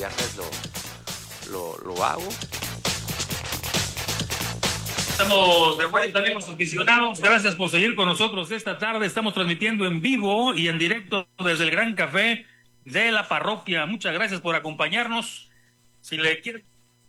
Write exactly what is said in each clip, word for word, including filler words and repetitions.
viajes lo, lo, lo hago. Estamos de vuelta, amigos aficionados. Gracias por seguir con nosotros esta tarde. Estamos transmitiendo en vivo y en directo desde el Gran Café de la parroquia. Muchas gracias por acompañarnos. Si le quiere,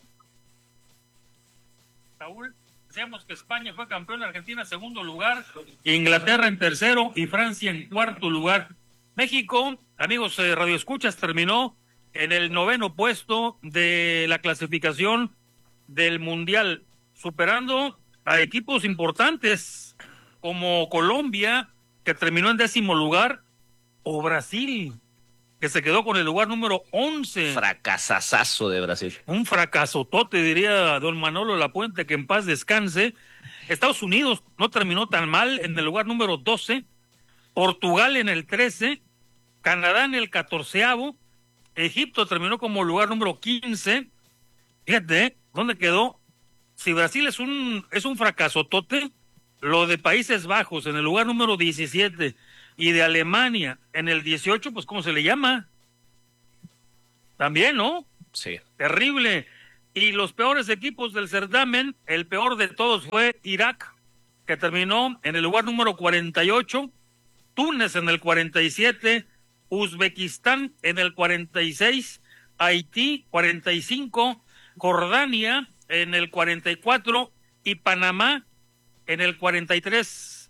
Raúl, decíamos que España fue campeón, Argentina en segundo lugar, Inglaterra en tercero y Francia en cuarto lugar. México, amigos eh, radioescuchas, terminó en el noveno puesto de la clasificación del Mundial, superando a equipos importantes como Colombia, que terminó en décimo lugar, o Brasil, que se quedó con el lugar número once. Fracasazazo de Brasil. Un fracasotote, diría don Manolo Lapuente, que en paz descanse. Estados Unidos no terminó tan mal, en el lugar número doce, Portugal en el trece, Canadá en el catorceavo, Egipto terminó como lugar número quince. Fíjate, ¿eh? ¿Dónde quedó? Si Brasil es un, es un fracasotote, lo de Países Bajos en el lugar número diecisiete y de Alemania en el dieciocho, pues ¿cómo se le llama? También, ¿no? Sí. Terrible. Y los peores equipos del certamen, el peor de todos fue Irak, que terminó en el lugar número cuarenta y ocho, Túnez en el cuarenta y siete, Uzbekistán en el cuarenta y seis, Haití cuarenta y cinco, Jordania en el cuarenta y cuatro y Panamá en el cuarenta y tres.